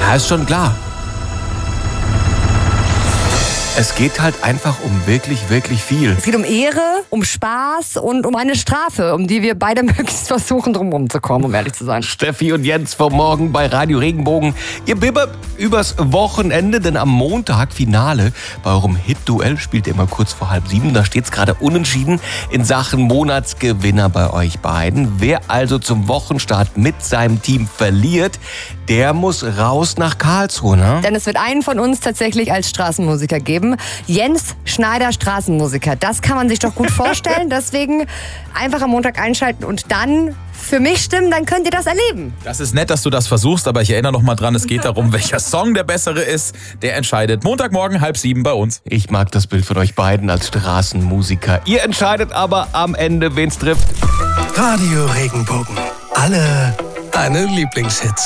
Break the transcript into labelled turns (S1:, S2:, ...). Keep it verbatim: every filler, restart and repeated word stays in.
S1: Ja, ist schon klar. Es geht halt einfach um wirklich, wirklich viel.
S2: Es geht um Ehre, um Spaß und um eine Strafe, um die wir beide möglichst versuchen, drumherum zu kommen, um ehrlich zu sein.
S1: Steffi und Jens vom Morgen bei Radio Regenbogen. Ihr bibbert übers Wochenende, denn am Montag Finale bei eurem Hit-Duell spielt ihr immer kurz vor halb sieben. Da steht es gerade unentschieden in Sachen Monatsgewinner bei euch beiden. Wer also zum Wochenstart mit seinem Team verliert, der muss raus nach Karlsruhe, ne?
S2: Denn es wird einen von uns tatsächlich als Straßenmusiker geben. Jens Schneider, Straßenmusiker. Das kann man sich doch gut vorstellen. Deswegen einfach am Montag einschalten und dann für mich stimmen, dann könnt ihr das erleben.
S3: Das ist nett, dass du das versuchst, aber ich erinnere noch mal dran, es geht darum, welcher Song der bessere ist. Der entscheidet Montagmorgen halb sieben bei uns.
S1: Ich mag das Bild von euch beiden als Straßenmusiker. Ihr entscheidet aber am Ende, wen's trifft.
S4: Radio Regenbogen. Alle deine Lieblingshits.